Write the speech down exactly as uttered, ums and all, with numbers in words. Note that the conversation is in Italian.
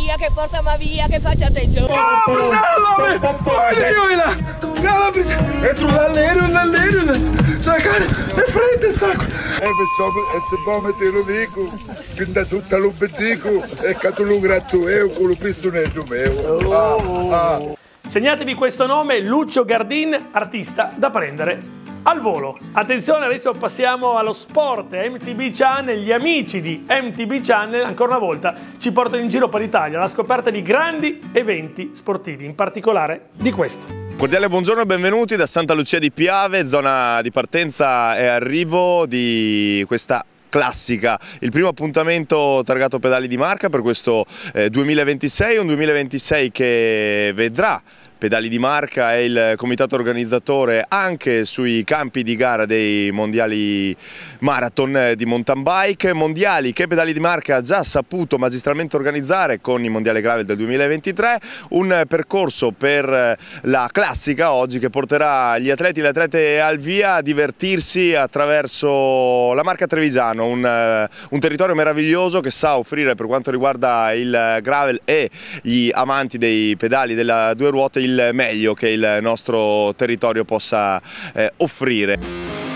via, che porta ma via, che faccia attenzione. Oh, Priscilla! Olha, ela precisa. Entra o laleiro, o laleiro. Sai, cara, é frente, é saco. É, pessoal, esse bom te lo dico. Pinta tutta lo dico. E che lo gratto io con lo pistoletto mio. Ah, ah. Segnatevi questo nome, Lucio Gardin, artista da prendere al volo. Attenzione, adesso passiamo allo sport. M T B Channel, gli amici di M T B Channel ancora una volta ci portano in giro per l'Italia alla scoperta di grandi eventi sportivi, in particolare di questo. Cordiale buongiorno e benvenuti da Santa Lucia di Piave, zona di partenza e arrivo di questa classica, il primo appuntamento targato Pedali di Marca per questo eh, duemilaventisei, un duemilaventisei che vedrà Pedali di Marca e il comitato organizzatore anche sui campi di gara dei mondiali marathon di mountain bike, mondiali che Pedali di Marca ha già saputo magistralmente organizzare con i mondiali gravel del duemilaventitré, un percorso per la classica oggi che porterà gli atleti e le atlete al via a divertirsi attraverso la Marca Trevigiano, un, un territorio meraviglioso che sa offrire per quanto riguarda il gravel e gli amanti dei pedali della due ruote il meglio che il nostro territorio possa eh, offrire.